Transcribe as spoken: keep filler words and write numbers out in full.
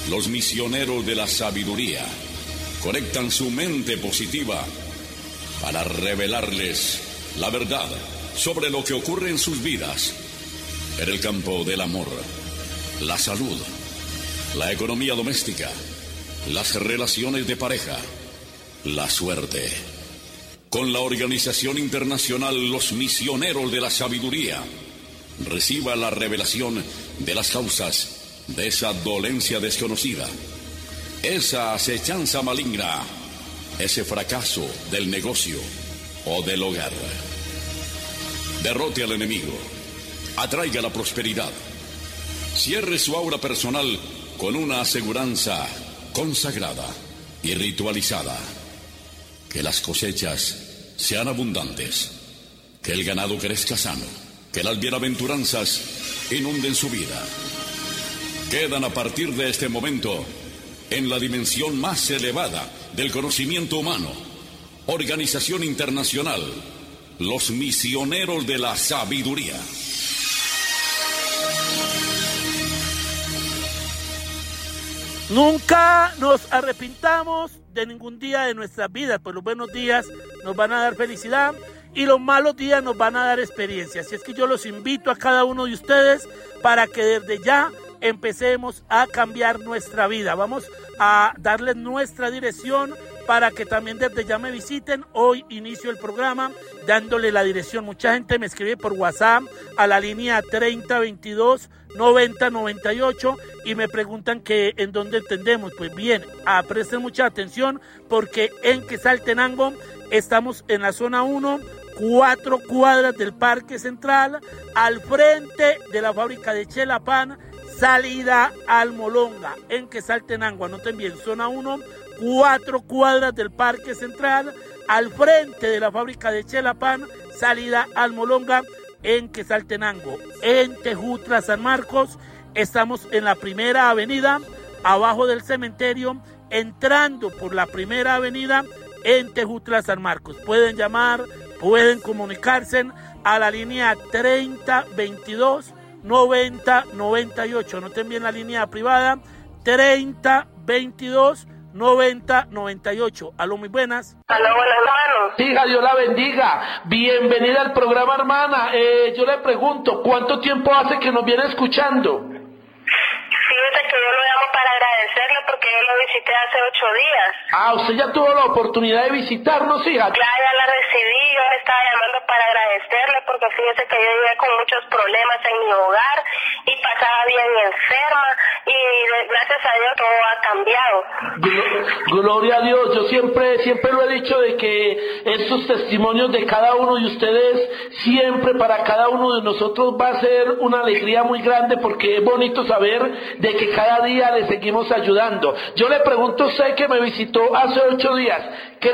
Los misioneros de la sabiduría conectan su mente positiva para revelarles la verdad sobre lo que ocurre en sus vidas en el campo del amor, la salud, la economía doméstica, las relaciones de pareja, la suerte. Con la organización internacional Los Misioneros de la Sabiduría, reciba la revelación de las causas de esa dolencia desconocida, esa acechanza maligna, ese fracaso del negocio o del hogar. Derrote al enemigo, atraiga la prosperidad, cierre su aura personal con una aseguranza consagrada y ritualizada. Que las cosechas sean abundantes, que el ganado crezca sano, que las bienaventuranzas inunden su vida. Quedan a partir de este momento en la dimensión más elevada del conocimiento humano. Organización Internacional, Los Misioneros de la Sabiduría. Nunca nos arrepintamos de ningún día de nuestras vidas, pues los buenos días nos van a dar felicidad y los malos días nos van a dar experiencia. Así es que yo los invito a cada uno de ustedes para que desde ya empecemos a cambiar nuestra vida. Vamos a darles nuestra dirección para que también desde ya me visiten. Hoy inicio el programa dándole la dirección. Mucha gente me escribe por WhatsApp a la línea treinta veintidós noventa noventa y ocho y me preguntan que en dónde entendemos. Pues bien, ah, presten mucha atención porque en Quetzaltenango estamos en la zona uno, cuatro cuadras del Parque Central, al frente de la fábrica de Chelapán, salida Almolonga, en Quetzaltenango. Anoten bien, zona uno, cuatro cuadras del Parque Central, al frente de la fábrica de Chelapán, salida Almolonga, en Quetzaltenango. En Tejutla, San Marcos, estamos en la primera avenida, abajo del cementerio, entrando por la primera avenida en Tejutla, San Marcos. Pueden llamar, pueden comunicarse a la línea treinta veintidós noventa noventa y ocho. Anoten bien la línea privada, treinta veintidós noventa noventa y ocho. Aló, muy buenas. Aló, buenas, hermano. Hija, Dios la bendiga. Bienvenida al programa, hermana. Eh, yo le pregunto, ¿cuánto tiempo hace que nos viene escuchando? Fíjese que yo lo llamo para agradecerle porque yo lo visité hace ocho días. Ah, usted ya tuvo la oportunidad de visitarnos, hija. Ya, ya la recibí, yo le estaba llamando para agradecerle porque fíjese que yo vivía con muchos problemas en mi hogar y pasaba bien enferma y gracias a Dios todo ha cambiado. Gloria a Dios. Yo siempre, siempre lo he dicho de que estos testimonios de cada uno de ustedes, siempre para cada uno de nosotros va a ser una alegría muy grande porque es bonito saber de que cada día le seguimos ayudando. Yo le pregunto a usted que me visitó hace ocho días, ¿qué